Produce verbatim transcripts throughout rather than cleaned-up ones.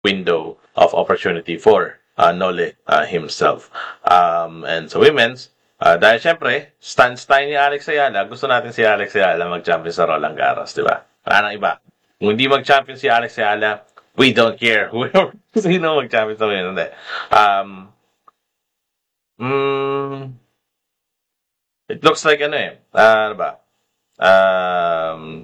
window of opportunity for uh, Nole uh, himself. Um, and sa women's, uh, dahil syempre, stance tayo ni Alex Ayala, gusto natin si Alex Ayala mag-champion sa Roland Garros, di ba? Wala nang iba. Kung hindi mag-champion si Alex Ayala, we don't care. Whoever, sino mag-champion sa women, hindi. Um, mm, it looks like ano eh, uh, ano ba? Um,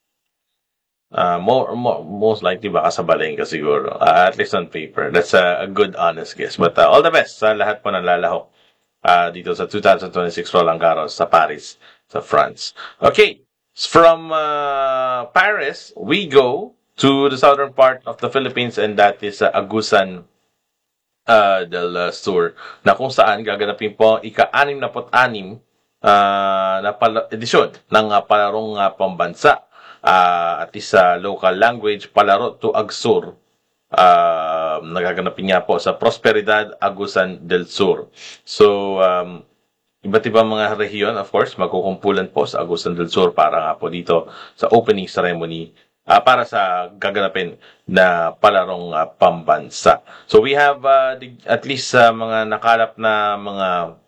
Uh, more, more, most likely baka sa Balenga siguro. Uh, at least on paper. That's a, a good, honest guess. But uh, all the best sa lahat po ng lalahok uh, dito sa twenty twenty-six Roland Garros sa Paris, sa France. Okay, from uh, Paris, we go to the southern part of the Philippines, and that is uh, Agusan uh, del Sur, na kung saan gaganapin po ang ika-anim na anim uh, na pala- edisyon ng uh, palarong uh, pambansa. Uh, at least sa local language, palaro to Agsur. Uh, nagaganapin niya po sa Prosperidad, Agusan del Sur. So, um, iba't ibang mga rehiyon, of course, magkukumpulan po sa Agusan del Sur para nga po dito sa opening ceremony uh, para sa gaganapin na palarong uh, pambansa. So, we have uh, the, at least uh, mga nakalap na mga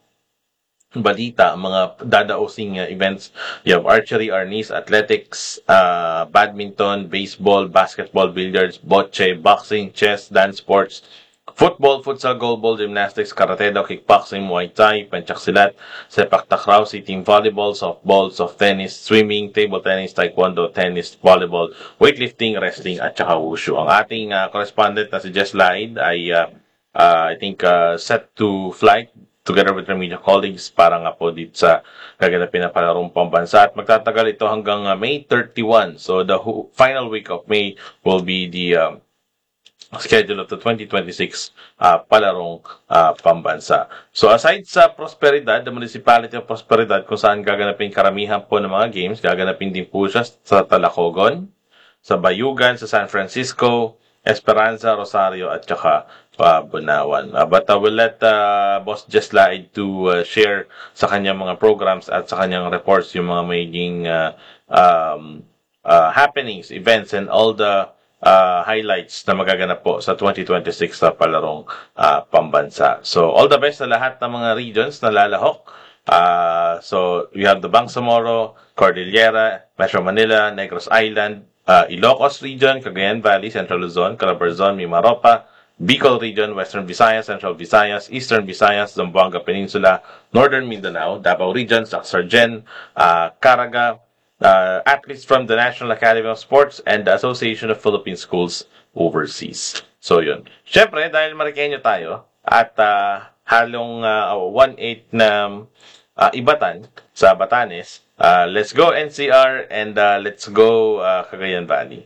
balita, mga dadaosing uh, events. You have archery, arnis, athletics, uh, badminton, baseball, basketball, billiards, bocce, boxing, chess, dance sports, football, futsal, goalball, gymnastics, karate, kickboxing, muay thai, pencaksilat, sepak takraw, team volleyball, softball, soft tennis, swimming, table tennis, taekwondo, tennis, volleyball, weightlifting, wrestling, at saka wushu. Ang ating uh, correspondent na si Jess Laid ay uh, uh, I think uh, set to flight together with her media colleagues para nga po dito sa gaganapin na palarong pambansa. At magtatagal ito hanggang uh, May thirty-first. So the ho- final week of May will be the um, schedule of the twenty twenty-six uh, palarong uh, pambansa. So aside sa Prosperidad, the Municipality of Prosperidad, kung saan gaganapin karamihan po ng mga games, gaganapin din po siya sa Talacogon, sa Bayugan, sa San Francisco, Esperanza, Rosario, at saka uh, Bunawan. Uh, but I uh, will let uh, Boss Jess Laid to uh, share sa kanyang mga programs at sa kanyang reports yung mga magiging uh, um, uh, happenings, events, and all the uh, highlights na magaganap po sa twenty twenty-six sa palarong uh, pambansa. So, all the best sa lahat ng mga regions na lalahok. Uh, so, we have the Bangsamoro, Cordillera, Metro Manila, Negros Island, Uh, Ilocos Region, Cagayan Valley, Central Luzon, Calabarzon, Mimaropa, Bicol Region, Western Visayas, Central Visayas, Eastern Visayas, Zamboanga Peninsula, Northern Mindanao, Davao Region, Sacsargen, uh, Caraga, uh, athletes from the National Academy of Sports and the Association of Philippine Schools Overseas. So yun. Siyempre, dahil Mariqueño tayo at uh, halong uh, one eighth na uh, ibatan sa Batanes, Uh, let's go N C R and uh, let's go uh, Cagayan Valley.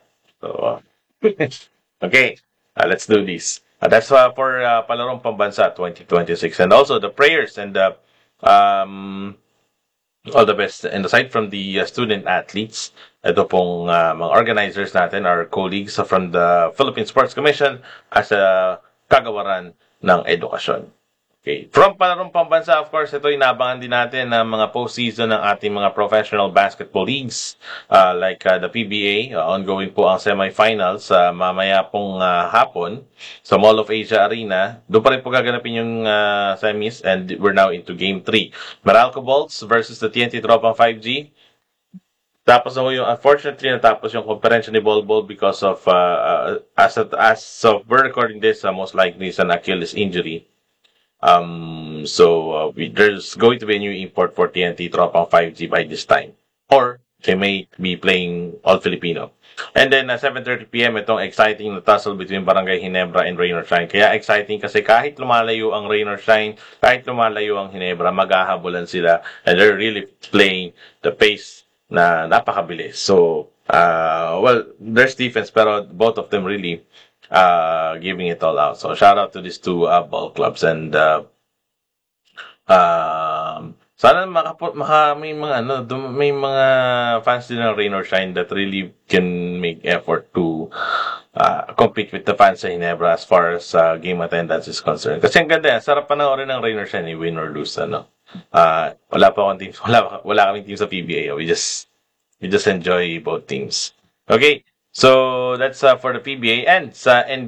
So, uh, okay, uh, let's do this. Uh, that's uh, for uh, Palarong Pambansa twenty twenty-six. And also the prayers and the um, all the best. And aside from the uh, student athletes, ito pong uh, mga organizers natin, our colleagues from the Philippine Sports Commission as a kagawaran ng edukasyon. Okay. From Palarong Pambansa, of course, ito inabangan din natin ng mga postseason ng ating mga professional basketball leagues uh, like uh, the P B A. Uh, ongoing po ang semifinals sa uh, mamaya pong uh, hapon sa Mall of Asia Arena. Doon pa rin po gaganapin yung uh, semis and we're now into Game three. Meralco Bolts versus the T N T Tropang five G. Tapos ako yung, unfortunately, natapos yung conference ni Bol Bol because of, uh, uh, as, as of we're recording this, uh, most likely is an Achilles injury. Um, so, uh, we, there's going to be a new import for T N T Tropang five G by this time. Or, they may be playing all Filipino. And then, uh, seven thirty p.m., itong exciting na tussle between Barangay Ginebra and Rain or Shine. Kaya exciting kasi kahit lumalayo ang Rain or Shine, kahit lumalayo ang Ginebra, maghahabulan sila. And they're really playing the pace na napakabilis. So, uh, well, there's defense, pero both of them really Uh, giving it all out. So shout out to these two uh, ball clubs and uh, um, sana maka, maka may mga ano may mga fans din ng Rain or Shine that really can make effort to uh, compete with the fans sa Ginebra as far as uh, game attendance is concerned. Kasi ang ganda, sarap panoorin ng Rain or Shine, win or lose, ano. Uh, wala pa akong team, wala wala kaming team sa P B A. We just we just enjoy both teams. Okay. So that's uh, for the P B A and sa N B A.